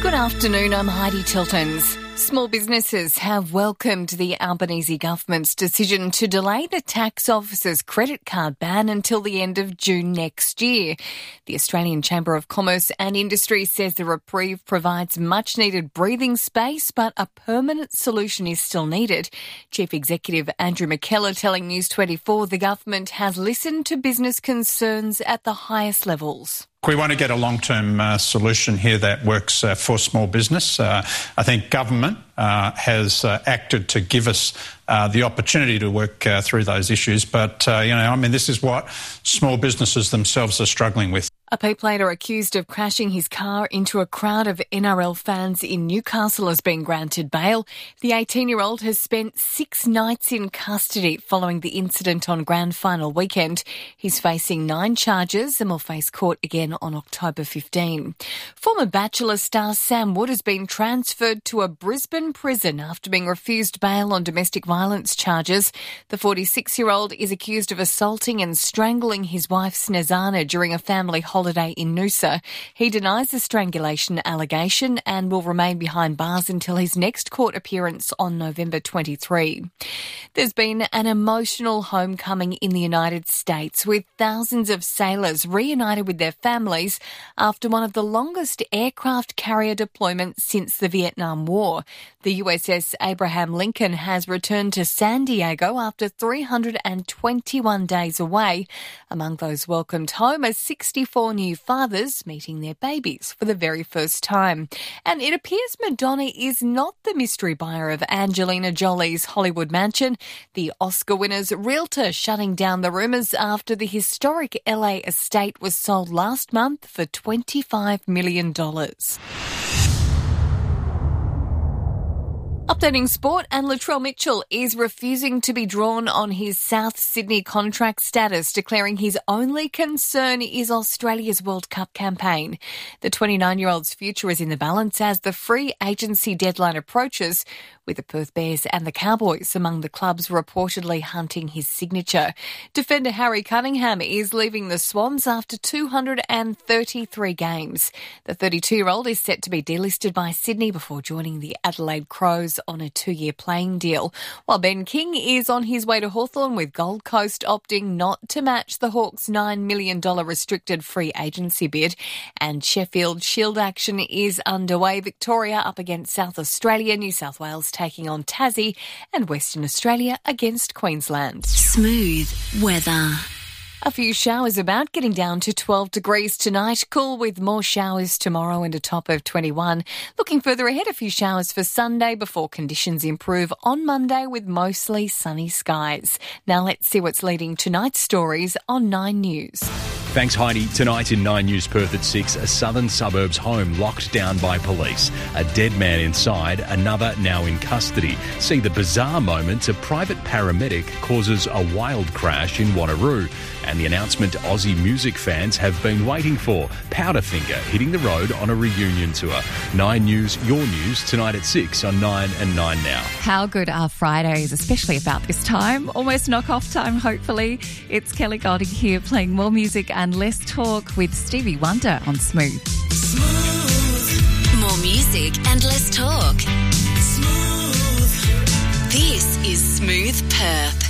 Good afternoon, I'm Heidi Tiltons. Small businesses have welcomed the Albanese government's decision to delay the tax office's credit card ban until the end of June next year. The Australian Chamber of Commerce and Industry says the reprieve provides much-needed breathing space, but a permanent solution is still needed. Chief Executive Andrew McKellar telling News 24 the government has listened to business concerns at the highest levels. We want to get a long-term solution here that works for small business. I think government has acted to give us the opportunity to work through those issues. But, this is what small businesses themselves are struggling with. A P-plater accused of crashing his car into a crowd of NRL fans in Newcastle has been granted bail. The 18-year-old has spent 6 nights in custody following the incident on grand final weekend. He's facing 9 charges and will face court again on October 15. Former Bachelor star Sam Wood has been transferred to a Brisbane prison after being refused bail on domestic violence charges. The 46-year-old is accused of assaulting and strangling his wife Snezana during a family holiday in Noosa. He denies the strangulation allegation and will remain behind bars until his next court appearance on November 23. There's been an emotional homecoming in the United States, with thousands of sailors reunited with their families after one of the longest aircraft carrier deployments since the Vietnam War. The USS Abraham Lincoln has returned to San Diego after 321 days away. Among those welcomed home are 64 new fathers meeting their babies for the very first time. And it appears Madonna is not the mystery buyer of Angelina Jolie's Hollywood mansion. The Oscar winner's realtor shutting down the rumours after the historic LA estate was sold last month for $25 million. Updating sport, and Latrell Mitchell is refusing to be drawn on his South Sydney contract status, declaring his only concern is Australia's World Cup campaign. The 29-year-old's future is in the balance as the free agency deadline approaches, with the Perth Bears and the Cowboys among the clubs reportedly hunting his signature. Defender Harry Cunningham is leaving the Swans after 233 games. The 32-year-old is set to be delisted by Sydney before joining the Adelaide Crows on a 2-year playing deal, while Ben King is on his way to Hawthorn, with Gold Coast opting not to match the Hawks' $9 million restricted free agency bid. And Sheffield Shield action is underway. Victoria up against South Australia, New South Wales taking on Tassie, and Western Australia against Queensland. Smooth weather. A few showers about, getting down to 12 degrees tonight. Cool with more showers tomorrow and a top of 21. Looking further ahead, a few showers for Sunday before conditions improve on Monday with mostly sunny skies. Now let's see what's leading tonight's stories on 9 News. Thanks, Heidi. Tonight in 9 News Perth at 6, a southern suburbs home locked down by police. A dead man inside, another now in custody. See the bizarre moments a private paramedic causes a wild crash in Wanneroo. And the announcement Aussie music fans have been waiting for. Powderfinger hitting the road on a reunion tour. 9 News, your news, tonight at 6 on 9 and 9 Now. How good are Fridays, especially about this time? Almost knock-off time, hopefully. It's Kelly Golding here playing more music and less talk with Stevie Wonder on Smooth. Smooth. More music and less talk. Smooth. This is Smooth Perth.